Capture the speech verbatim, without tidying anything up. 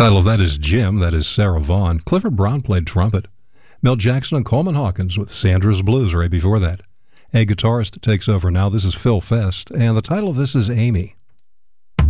title of that is Jim. That is Sarah Vaughan. Clifford Brown played trumpet. Mel Jackson and Coleman Hawkins with Sandra's Blues right before that. A guitarist takes over now. This is Phil Fest, and the title of this is Amy.